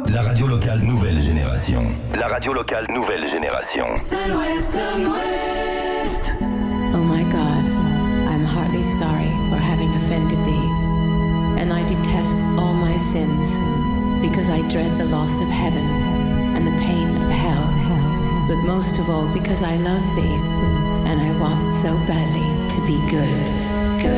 La radio locale nouvelle génération. La radio locale nouvelle génération. Sunwest, Sunwest. Oh my God, I'm heartily sorry for having offended thee, and I detest all my sins, because I dread the loss of heaven and the pain of hell, but most of all because I love thee, and I want so badly to be good.